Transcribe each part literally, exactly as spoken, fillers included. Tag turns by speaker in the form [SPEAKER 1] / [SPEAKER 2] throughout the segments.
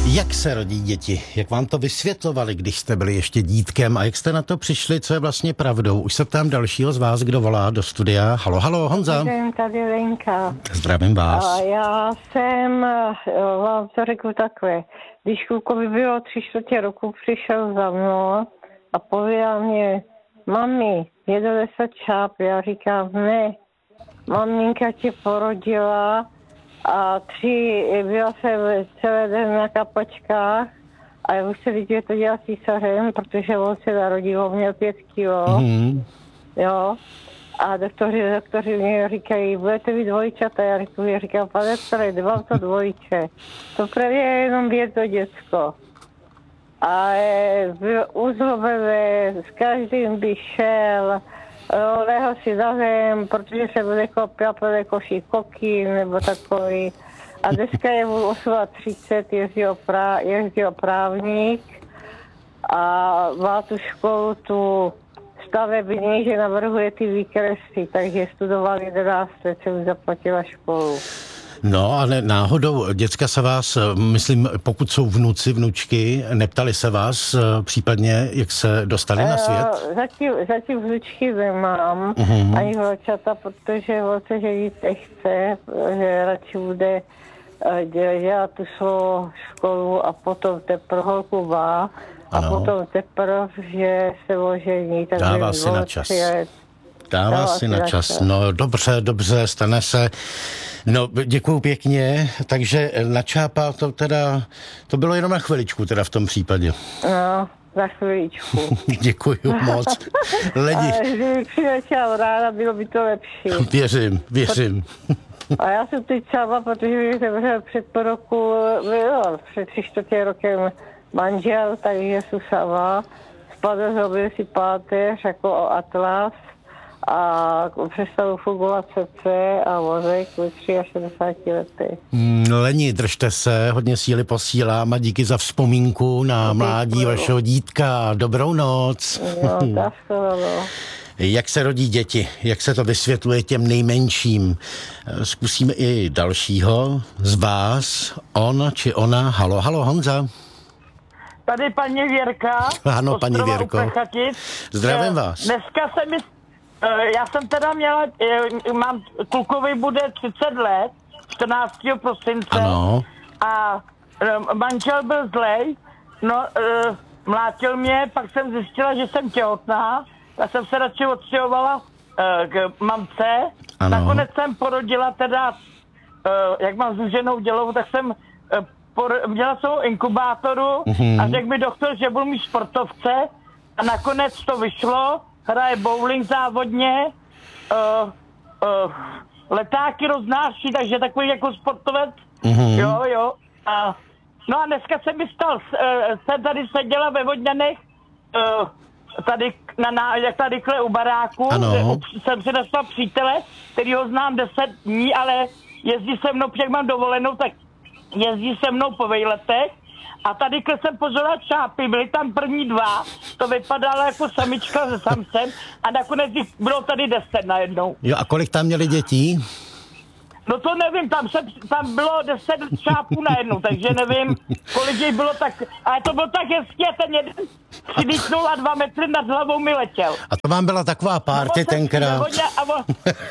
[SPEAKER 1] Jak se rodí děti? Jak vám to vysvětlovali, když jste byli ještě dítkem? A jak jste na to přišli, co je vlastně pravdou? Už se ptám dalšího z vás, kdo volá do studia. Halo, halo, Honza.
[SPEAKER 2] Jsem tady Lenka.
[SPEAKER 1] Zdravím vás.
[SPEAKER 2] A já jsem, vám to řeknu takhle, když klukovi bylo tři čtvrtě roku, přišel za mnou a pověděl mě, mami, je deset čáp. Já říkám, ne, maminka tě porodila a tři, byla jsem celé den na kapačkách a já už se viděl, že to dělá císařem, protože on se narodil, on měl pět kilo, mm. jo. A doktoři, doktoři mě říkají, budete mít dvojčata, já říkám, já říkám, pane doktore, nemám to dvojče, to právě je jenom jedno děcko. A byl uzlobené, s každým by šel, lehl si za zem, protože se bude kopil podle koší kokýn nebo takový. A dneska je mu třicet osm, jezdil, prá, jezdil právník a má tu školu, tu stavební, že navrhuje ty výkresy, takže studoval jedenáct let, jsem zaplatila školu.
[SPEAKER 1] No a ne, náhodou, děcka se vás, myslím, pokud jsou vnuci, vnučky, neptali se vás případně, jak se dostali na svět?
[SPEAKER 2] Uh, zatím, zatím vnučky nemám, uh-huh. ani vnučata, protože on se ženit nechce, že radši bude dělat tu svou školu a potom teprve holku má a ano. potom teprve, že se ožení.
[SPEAKER 1] Dává si na čas. Dává, Dává si na čas. čas. No dobře, dobře, stane se. No děkuju pěkně, takže na čápa to teda, to bylo jenom na chviličku teda v tom případě.
[SPEAKER 2] No, za chviličku.
[SPEAKER 1] Děkuju moc. Ledi.
[SPEAKER 2] Ale kdyby přiletěl ráda, bylo by to lepší.
[SPEAKER 1] Věřím, věřím.
[SPEAKER 2] A já jsem teď čápa, protože mě zemřel před po roku, no, před tři čtvrtě rokem manžel, takže jsem sama. Spadl, zrobil si páteř jako atlas a přestalo fungovat srdce a mozek ve šedesáti třech letech.
[SPEAKER 1] Leni, držte se, hodně síly posílám a díky za vzpomínku na mládí vašeho dítka. Dobrou noc.
[SPEAKER 2] No, tak to no.
[SPEAKER 1] Jak se rodí děti? Jak se to vysvětluje těm nejmenším? Zkusíme i dalšího z vás. On či ona. Halo, halo, Honza.
[SPEAKER 3] Tady paní Věrka.
[SPEAKER 1] Ano, paní Věrko. Zdravím vás.
[SPEAKER 3] Dneska se mi, já jsem teda měla, mám, klukovi bude třicet let, čtrnáctého prosince. Ano. A manžel byl zlej, no, mlátil mě, pak jsem zjistila, že jsem těhotná, tak jsem se radši odstěhovala k mamce. Ano. Nakonec jsem porodila teda, jak mám zúženou dělohu, tak jsem měla svou inkubátoru mm-hmm. a řekl mi doktor, že budu mít sportovce a nakonec to vyšlo, hraje bowling závodně, uh, uh, letáky roznáší, takže takový jako sportovec, mm-hmm. jo, jo. A, no a dneska se mi stal, uh, jsem tady seděla ve Vodňanech, uh, tady, na, na, jak tady u baráku, ano. jsem si dostal přítele, který ho znám deset dní, ale jezdí se mnou, jak mám dovolenou, tak jezdí se mnou po vejletech a tady jsem pozoroval čápy, byly tam první dva, to vypadalo jako samička se samcem a nakonec jich bylo tady deset najednou.
[SPEAKER 1] Jo, a kolik tam měli dětí?
[SPEAKER 3] No to nevím, tam, se, tam bylo deset čápů najednou, takže nevím, kolik jich bylo tak, ale to bylo tak hezky a ten jeden přilítnul a dva metry nad hlavou mi letěl.
[SPEAKER 1] A to vám byla taková party no, tenkrát.
[SPEAKER 3] A, a,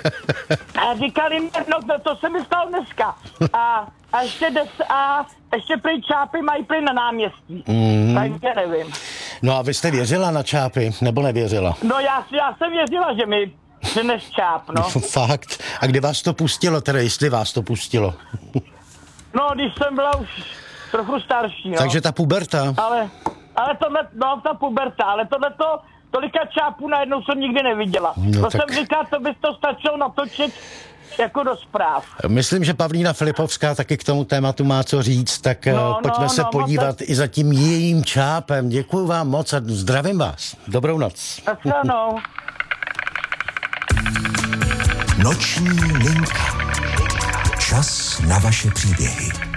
[SPEAKER 3] a říkali mi, no to se mi stalo dneska. A, a ještě des, a ještě prý čápy mají prý na náměstí. Mm. Takže nevím.
[SPEAKER 1] No a vy jste věřila na čápy, nebo nevěřila?
[SPEAKER 3] No já, já jsem věřila, že mi přines čáp, no.
[SPEAKER 1] Fakt. A kdy vás to pustilo, teda jestli vás to pustilo?
[SPEAKER 3] No, když jsem byla už trochu starší, no.
[SPEAKER 1] Takže ta puberta.
[SPEAKER 3] Ale, ale tohle, no ta puberta, ale tohleto, tolika čápů najednou jsem nikdy neviděla. No, to tak... jsem říkal, to bys to stačilo natočit jako do zpráv.
[SPEAKER 1] Myslím, že Pavlína Filipovská taky k tomu tématu má co říct, tak no, pojďme no, se no, podívat no, i za tím jejím čápem. Děkuju vám moc a zdravím vás. Dobrou noc.
[SPEAKER 3] No.
[SPEAKER 4] Noční linka. Čas na vaše příběhy.